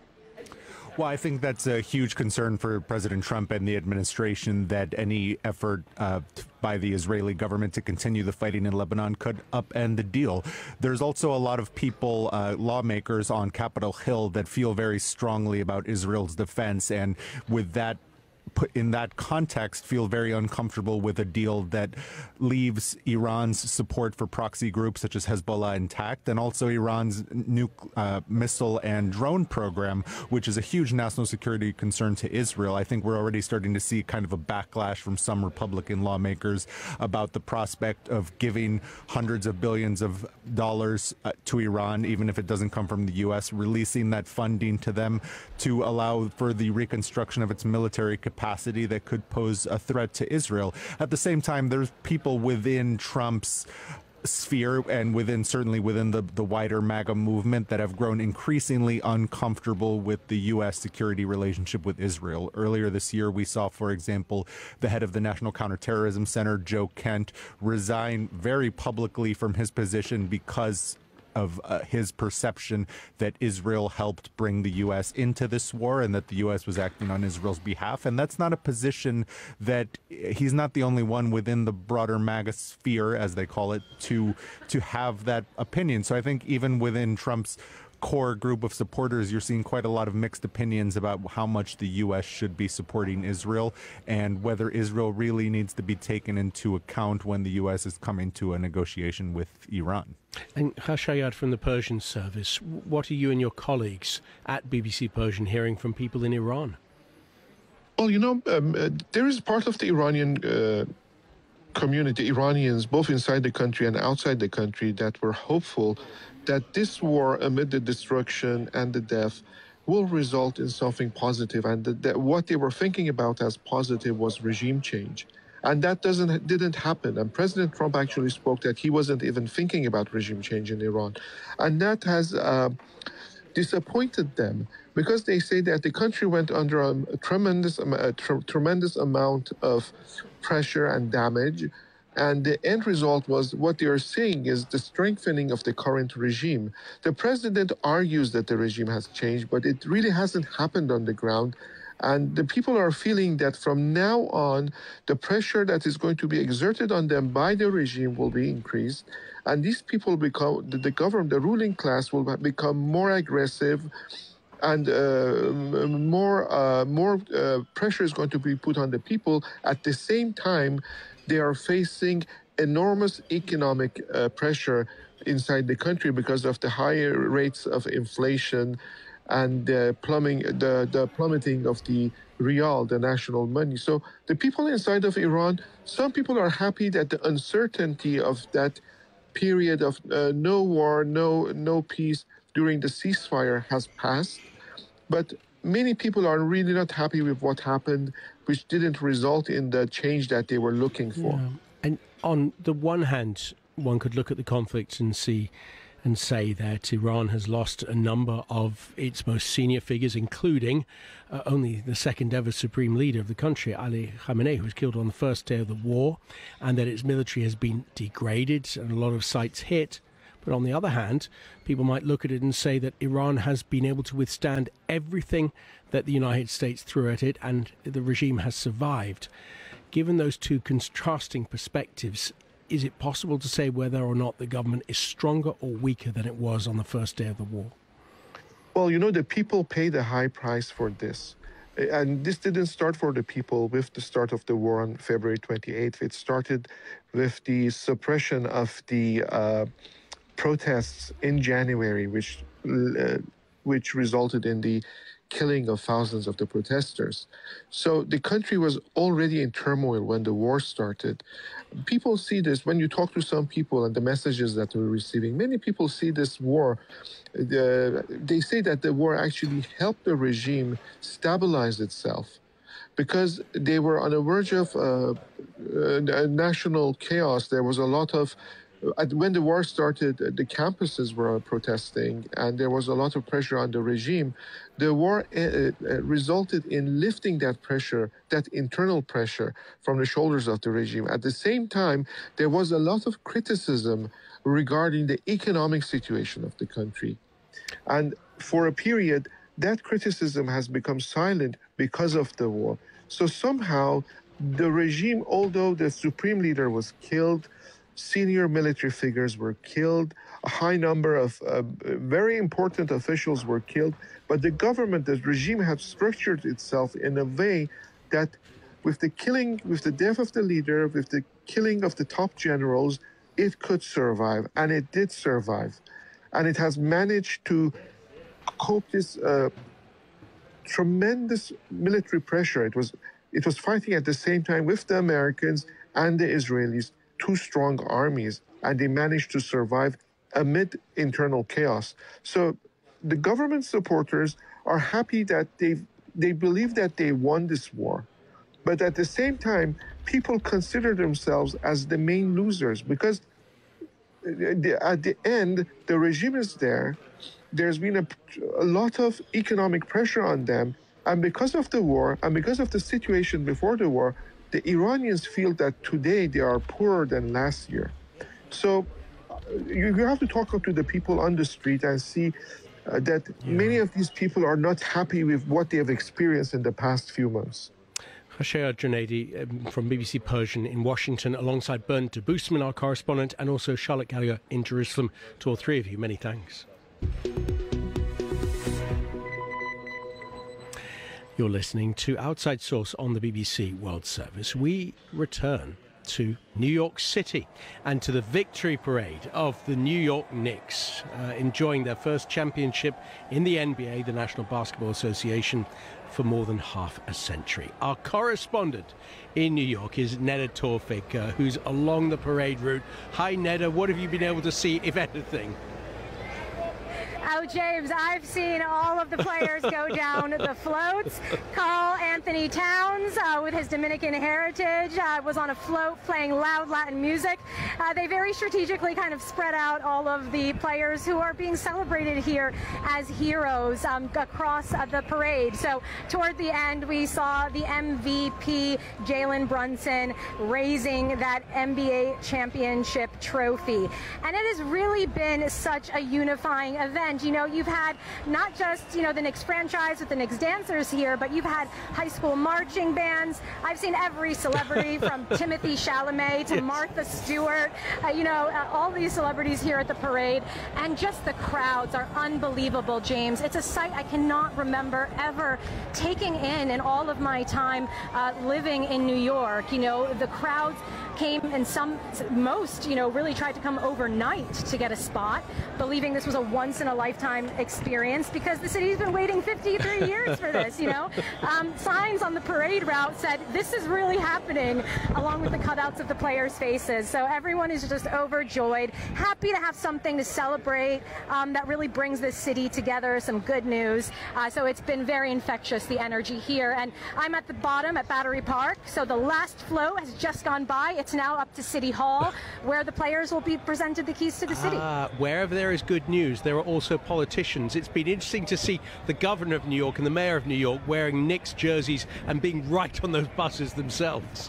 Well, I think that's a huge concern for President Trump and the administration, that any effort uh, by the Israeli government to continue the fighting in Lebanon could upend the deal. There's also a lot of people, uh, lawmakers on Capitol Hill, that feel very strongly about Israel's defense, and with that put in that context, feel very uncomfortable with a deal that leaves Iran's support for proxy groups such as Hezbollah intact, and also Iran's nuke, uh, missile and drone program, which is a huge national security concern to Israel. I think we're already starting to see kind of a backlash from some Republican lawmakers about the prospect of giving hundreds of billions of dollars uh, to Iran, even if it doesn't come from the U S, releasing that funding to them to allow for the reconstruction of its military capacity that could pose a threat to Israel. At the same time, there's people within Trump's sphere and within certainly within the, the wider MAGA movement that have grown increasingly uncomfortable with the U S security relationship with Israel. Earlier this year, we saw, for example, the head of the National Counterterrorism Center, Joe Kent, resign very publicly from his position because of uh, his perception that Israel helped bring the U S into this war and that the U S was acting on Israel's behalf. And that's not a position that he's not the only one within the broader MAGA sphere, as they call it, to to have that opinion. So I think even within Trump's core group of supporters, you're seeing quite a lot of mixed opinions about how much the U S should be supporting Israel and whether Israel really needs to be taken into account when the U S is coming to a negotiation with Iran. And Khashayat from the Persian Service, what are you and your colleagues at B B C Persian hearing from people in Iran? Well, you know, um, uh, there is part of the Iranian uh, community, Iranians, both inside the country and outside the country, that were hopeful that this war, amid the destruction and the death, will result in something positive, and that, that what they were thinking about as positive was regime change. And that doesn't didn't happen. And President Trump actually spoke that he wasn't even thinking about regime change in Iran. And that has uh, disappointed them, because they say that the country went under a, a tremendous, a tr- tremendous amount of pressure and damage. And the end result was what they are saying is the strengthening of the current regime. The president argues that the regime has changed, but it really hasn't happened on the ground. And the people are feeling that from now on, the pressure that is going to be exerted on them by the regime will be increased. And these people become, the, the government, the ruling class will become more aggressive, and uh, more, uh, more uh, pressure is going to be put on the people. At the same time, they are facing enormous economic uh, pressure inside the country because of the higher rates of inflation and the plumbing, the, the plummeting of the rial, the national money. So the people inside of Iran, some people are happy that the uncertainty of that period of uh, no war, no no peace during the ceasefire has passed. But many people are really not happy with what happened, which didn't result in the change that they were looking for. Yeah. And on the one hand, one could look at the conflict and see and say that Iran has lost a number of its most senior figures, including uh, only the second ever supreme leader of the country, Ali Khamenei, who was killed on the first day of the war, and that its military has been degraded and a lot of sites hit. But on the other hand, people might look at it and say that Iran has been able to withstand everything that the United States threw at it, and the regime has survived. Given those two contrasting perspectives, is it possible to say whether or not the government is stronger or weaker than it was on the first day of the war? Well, you know, the people paid a high price for this. And this didn't start for the people with the start of the war on February twenty-eighth. It started with the suppression of the uh, protests in January, which uh, which resulted in the killing of thousands of the protesters. So the country was already in turmoil when the war started. People see this, when you talk to some people and the messages that they're receiving, many people see this war, uh, they say that the war actually helped the regime stabilize itself, because they were on the verge of uh, uh, national chaos. There was a lot of When the war started, the campuses were protesting, and there was a lot of pressure on the regime. The war uh, uh, resulted in lifting that pressure, that internal pressure, from the shoulders of the regime. At the same time, there was a lot of criticism regarding the economic situation of the country. And for a period, that criticism has become silent because of the war. So somehow, the regime, although the supreme leader was killed, senior military figures were killed, a high number of uh, very important officials were killed, but the government, the regime had structured itself in a way that with the killing, with the death of the leader, with the killing of the top generals, it could survive, and it did survive. And it has managed to cope this uh, tremendous military pressure. It was, it was fighting at the same time with the Americans and the Israelis, two strong armies, and they managed to survive amid internal chaos. So the government supporters are happy that they they believe that they won this war. But at the same time, people consider themselves as the main losers, because at the end, the regime is there. There's been a, a lot of economic pressure on them. And because of the war, and because of the situation before the war, the Iranians feel that today they are poorer than last year. So uh, you, you have to talk to the people on the street and see uh, that yeah. many of these people are not happy with what they have experienced in the past few months. Khashayar Junaidi um, from B B C Persian in Washington, alongside Bernd de Boosman, our correspondent, and also Charlotte Gallagher in Jerusalem. To all three of you, many thanks. You're listening to Outside Source on the B B C World Service. We return to New York City and to the victory parade of the New York Knicks, uh, enjoying their first championship in the N B A, the National Basketball Association, for more than half a century. Our correspondent in New York is Neda Tawfik, uh, who's along the parade route. Hi, Neda. What have you been able to see, if anything? Oh, James, I've seen all of the players go down the floats. Karl Anthony Towns, uh, with his Dominican heritage, uh, was on a float playing loud Latin music. Uh, they very strategically kind of spread out all of the players who are being celebrated here as heroes um, across uh, the parade. So toward the end, we saw the M V P, Jalen Brunson, raising that N B A championship trophy. And it has really been such a unifying event. You know, you've had not just, you know, the Knicks franchise with the Knicks dancers here, but you've had high school marching bands. I've seen every celebrity from Timothy Chalamet to yes. Martha Stewart, uh, you know, uh, all these celebrities here at the parade. And just the crowds are unbelievable, James. It's a sight I cannot remember ever taking in in all of my time uh, living in New York. You know, the crowds came and some, most, you know, really tried to come overnight to get a spot, believing this was a once-in-a-lifetime experience because the city's been waiting fifty-three years for this, you know. Um, signs on the parade route said, this is really happening, along with the cutouts of the players' faces. So everyone is just overjoyed, happy to have something to celebrate um, that really brings this city together, some good news. Uh, so it's been very infectious, the energy here. And I'm at the bottom at Battery Park, so the last float has just gone by. It's now up to City Hall, where the players will be presented the keys to the city. Uh, wherever there is good news, there are also politicians. It's been interesting to see the governor of New York and the mayor of New York wearing Knicks jerseys and being right on those buses themselves.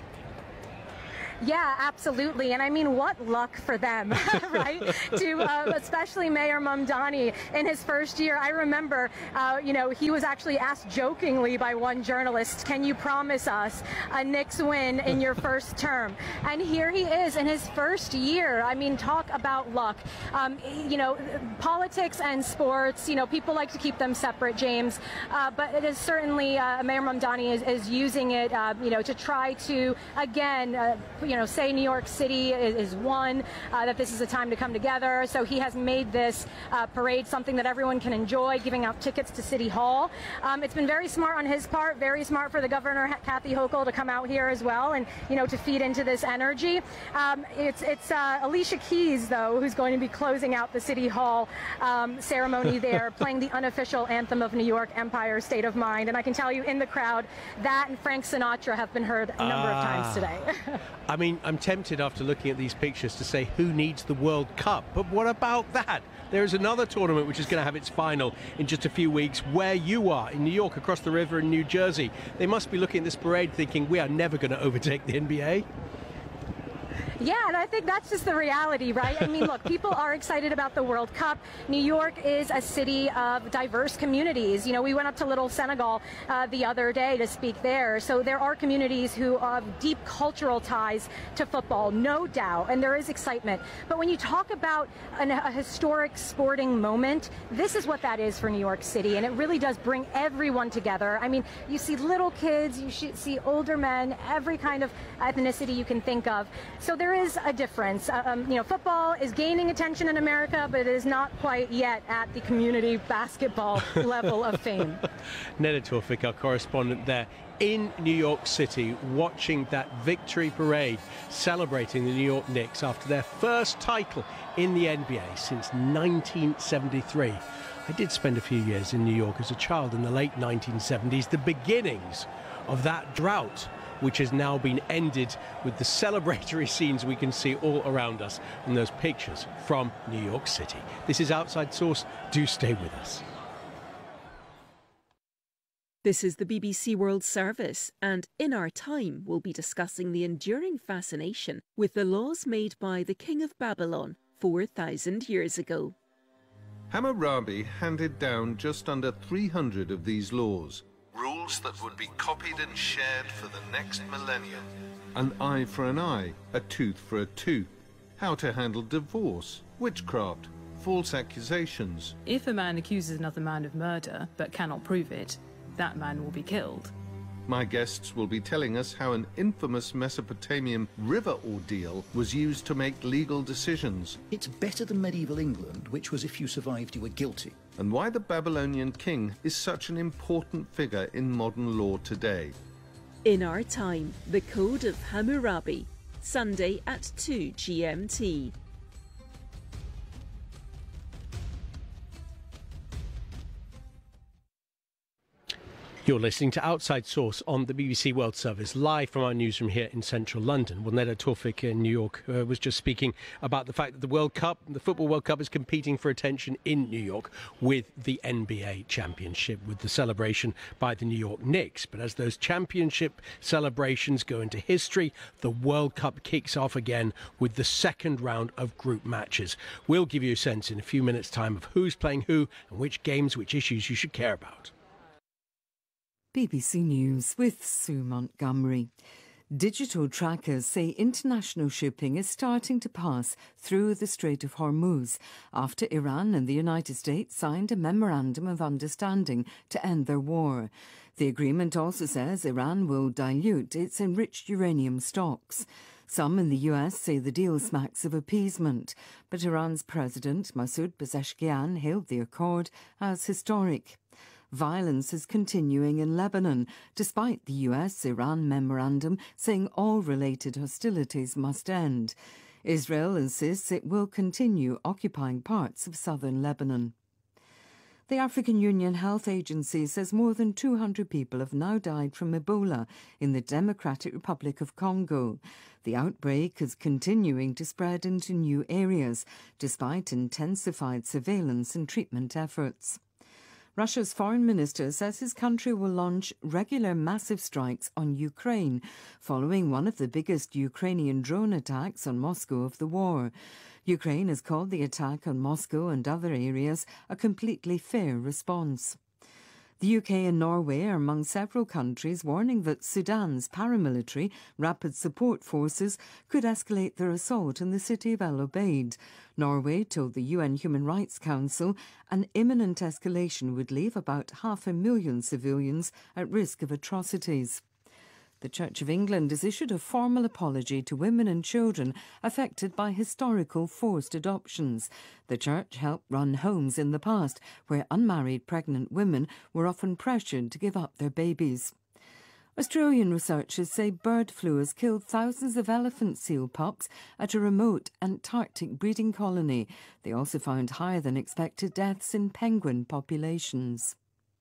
Yeah, absolutely. And I mean, what luck for them, right? to uh, especially Mayor Mamdani in his first year. I remember, uh, you know, he was actually asked jokingly by one journalist, can you promise us a Knicks win in your first term? And here he is in his first year. I mean, talk about luck. Um, you know, politics and sports, you know, people like to keep them separate, James. Uh, but it is certainly, uh, Mayor Mamdani is, is using it, uh, you know, to try to, again, uh, you know, say New York City is, is one, uh, that this is a time to come together. So he has made this uh, parade something that everyone can enjoy, giving out tickets to City Hall. Um, it's been very smart on his part, very smart for the governor, Kathy Hochul, to come out here as well and, you know, to feed into this energy. Um, it's it's uh, Alicia Keys, though, who's going to be closing out the City Hall um, ceremony there, playing the unofficial anthem of New York, Empire State of Mind. And I can tell you in the crowd, that and Frank Sinatra have been heard a number ah. of times today. I mean, I'm tempted after looking at these pictures to say, who needs the World Cup? But what about that? There is another tournament which is going to have its final in just a few weeks where you are, in New York, across the river in New Jersey. They must be looking at this parade thinking, we are never going to overtake the N B A. Yeah, and I think that's just the reality, right? I mean, look, people are excited about the World Cup. New York is a city of diverse communities. You know, we went up to Little Senegal uh, the other day to speak there. So there are communities who have deep cultural ties to football, no doubt, and there is excitement. But when you talk about an, a historic sporting moment, this is what that is for New York City, and it really does bring everyone together. I mean, you see little kids, you see older men, every kind of ethnicity you can think of. So there is a difference. Um, you know, football is gaining attention in America, but it is not quite yet at the community basketball level of fame. Neda Tawfik, our correspondent there in New York City, watching that victory parade, celebrating the New York Knicks after their first title in the N B A since nineteen seventy-three. I did spend a few years in New York as a child in the late nineteen seventies, the beginnings of that drought, which has now been ended with the celebratory scenes we can see all around us in those pictures from New York City. This is Outside Source. Do stay with us. This is the B B C World Service, and in our time we'll be discussing the enduring fascination with the laws made by the King of Babylon four thousand years ago. Hammurabi handed down just under three hundred of these laws. Rules that would be copied and shared for the next millennium. An eye for an eye, a tooth for a tooth. How to handle divorce, witchcraft, false accusations. If a man accuses another man of murder but cannot prove it, that man will be killed. My guests will be telling us how an infamous Mesopotamian river ordeal was used to make legal decisions. It's better than medieval England, which was if you survived you were guilty. And why the Babylonian king is such an important figure in modern law today. In our time, the Code of Hammurabi, Sunday at two G M T. You're listening to Outside Source on the B B C World Service, live from our newsroom here in central London. Well, Neda Tawfik in New York uh, was just speaking about the fact that the World Cup, the Football World Cup, is competing for attention in New York with the N B A Championship, with the celebration by the New York Knicks. But as those championship celebrations go into history, the World Cup kicks off again with the second round of group matches. We'll give you a sense in a few minutes' time of who's playing who and which games, which issues you should care about. B B C News with Sue Montgomery. Digital trackers say international shipping is starting to pass through the Strait of Hormuz after Iran and the United States signed a memorandum of understanding to end their war. The agreement also says Iran will dilute its enriched uranium stocks. Some in the U S say the deal smacks of appeasement, but Iran's President Masoud Pezeshkian hailed the accord as historic. Violence is continuing in Lebanon, despite the U S-Iran memorandum saying all related hostilities must end. Israel insists it will continue occupying parts of southern Lebanon. The African Union Health Agency says more than two hundred people have now died from Ebola in the Democratic Republic of Congo. The outbreak is continuing to spread into new areas, despite intensified surveillance and treatment efforts. Russia's foreign minister says his country will launch regular massive strikes on Ukraine, following one of the biggest Ukrainian drone attacks on Moscow of the war. Ukraine has called the attack on Moscow and other areas a completely fair response. The U K and Norway are among several countries warning that Sudan's paramilitary Rapid Support Forces could escalate their assault in the city of El Obeid. Norway told the U N Human Rights Council an imminent escalation would leave about half a million civilians at risk of atrocities. The Church of England has issued a formal apology to women and children affected by historical forced adoptions. The Church helped run homes in the past where unmarried pregnant women were often pressured to give up their babies. Australian researchers say bird flu has killed thousands of elephant seal pups at a remote Antarctic breeding colony. They also found higher than expected deaths in penguin populations.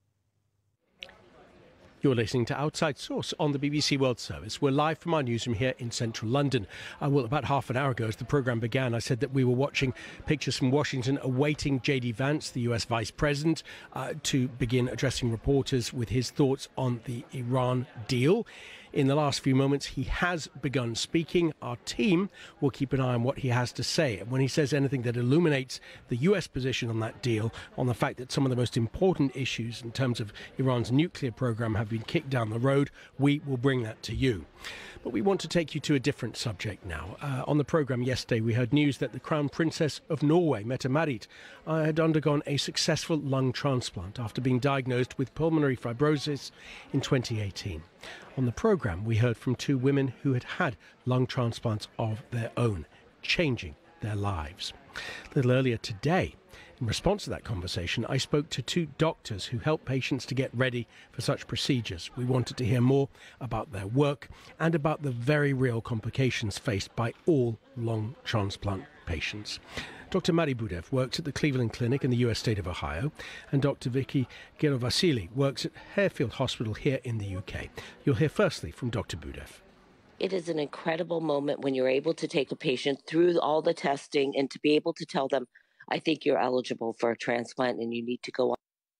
You're listening to Outside Source on the B B C World Service. We're live from our newsroom here in central London. Uh, well, about half an hour ago, as the programme began, I said that we were watching pictures from Washington awaiting J D Vance, the U S Vice President, uh, to begin addressing reporters with his thoughts on the Iran deal. In the last few moments, he has begun speaking. Our team will keep an eye on what he has to say. And when he says anything that illuminates the U S position on that deal, on the fact that some of the most important issues in terms of Iran's nuclear program have been kicked down the road, we will bring that to you. But we want to take you to a different subject now. Uh, on the programme yesterday, we heard news that the Crown Princess of Norway, Mette-Marit, uh, had undergone a successful lung transplant after being diagnosed with pulmonary fibrosis in twenty eighteen. On the programme, we heard from two women who had had lung transplants of their own, changing their lives. A little earlier today, in response to that conversation, I spoke to two doctors who help patients to get ready for such procedures. We wanted to hear more about their work and about the very real complications faced by all lung transplant patients. Doctor Mary Budev works at the Cleveland Clinic in the U S state of Ohio, and Doctor Vicky Girovasili works at Harefield Hospital here in the U K. You'll hear firstly from Doctor Budev. It is an incredible moment when you're able to take a patient through all the testing and to be able to tell them, I think you're eligible for a transplant and you need to go on.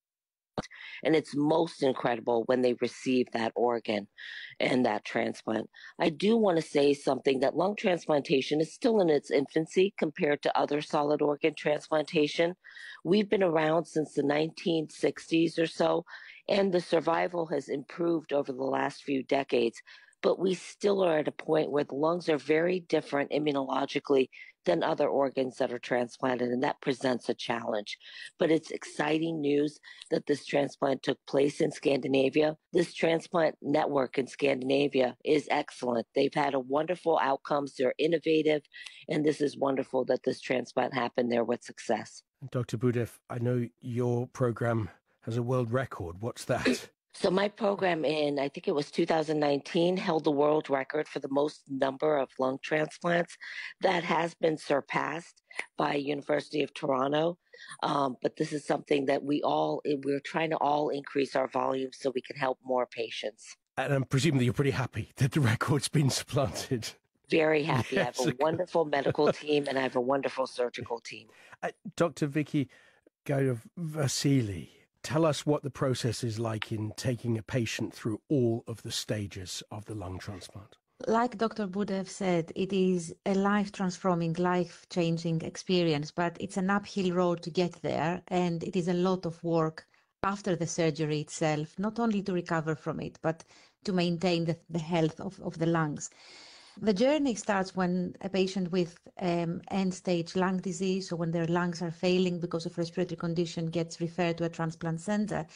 And it's most incredible when they receive that organ and that transplant. I do want to say something that lung transplantation is still in its infancy compared to other solid organ transplantation. We've been around since the nineteen sixties or so, and the survival has improved over the last few decades. But we still are at a point where the lungs are very different immunologically than other organs that are transplanted, and that presents a challenge. But it's exciting news that this transplant took place in Scandinavia. This transplant network in Scandinavia is excellent. They've had a wonderful outcomes. They're innovative, and this is wonderful that this transplant happened there with success. Doctor Budev, I know your program has a world record. What's that? So my program in, I think it was two thousand nineteen, held the world record for the most number of lung transplants. That has been surpassed by University of Toronto. Um, but this is something that we all, we're trying to all increase our volume so we can help more patients. And I'm presuming that you're pretty happy that the record's been supplanted. Very happy. Yes. I have a wonderful medical team and I have a wonderful surgical team. Uh, Doctor Vicky Girovasili, tell us what the process is like in taking a patient through all of the stages of the lung transplant. Like Doctor Budev said, it is a life-transforming, life-changing experience, but it's an uphill road to get there, and it is a lot of work after the surgery itself, not only to recover from it, but to maintain the, the health of, of the lungs. The journey starts when a patient with um, end-stage lung disease, or when their lungs are failing because of respiratory condition, gets referred to a transplant center.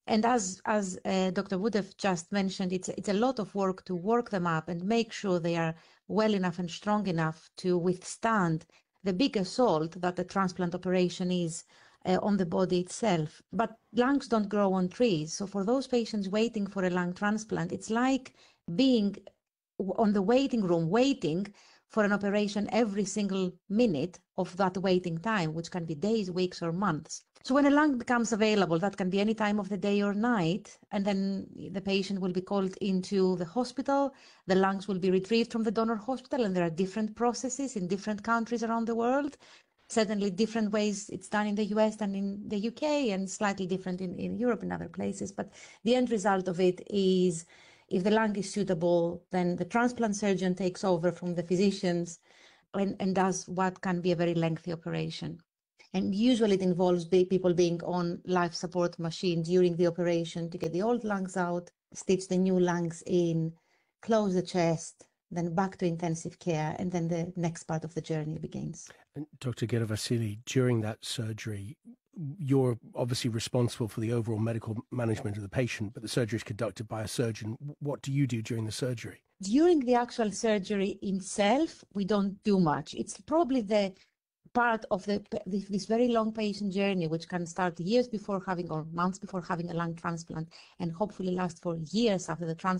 And as as uh, Doctor Woodruff just mentioned, it's it's a lot of work to work them up and make sure they are well enough and strong enough to withstand the big assault that the transplant operation is uh, on the body itself. But lungs don't grow on trees. So for those patients waiting for a lung transplant, it's like being on the waiting room, waiting for an operation every single minute of that waiting time, which can be days, weeks, or months. So when a lung becomes available, that can be any time of the day or night, and then the patient will be called into the hospital. The lungs will be retrieved from the donor hospital, and there are different processes in different countries around the world. Certainly different ways it's done in the U S than in the U K, and slightly different in, in Europe and other places. But the end result of it is, if the lung is suitable, then the transplant surgeon takes over from the physicians and, and does what can be a very lengthy operation. And usually it involves people being on life support machine during the operation to get the old lungs out, stitch the new lungs in, close the chest, then back to intensive care, and then the next part of the journey begins. And Doctor Ghedevasili, during that surgery, you're obviously responsible for the overall medical management of the patient, but the surgery is conducted by a surgeon. What do you do during the surgery? During the actual surgery itself, we don't do much. It's probably the part of the this very long patient journey, which can start years before having or months before having a lung transplant and hopefully last for years after the transplant.